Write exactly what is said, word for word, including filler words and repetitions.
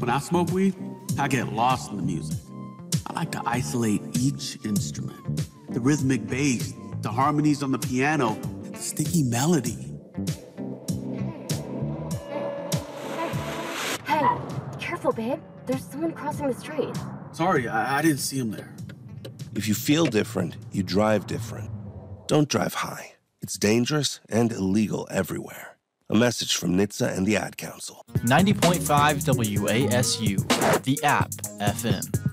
When I smoke weed, I get lost in the music. I like to isolate each instrument. The rhythmic bass, the harmonies on the piano, the sticky melody. Hey, careful, babe. There's someone crossing the street. Sorry, I, I didn't see him there. If you feel different, you drive different. Don't drive high. It's dangerous and illegal everywhere. A message from N H T S A and the Ad Council. ninety point five W A S U, the App F M.